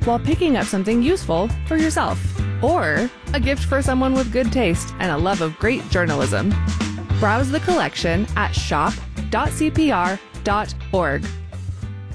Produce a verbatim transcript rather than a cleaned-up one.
while picking up something useful for yourself, or a gift for someone with good taste and a love of great journalism. Browse the collection at shop dot c p r dot org.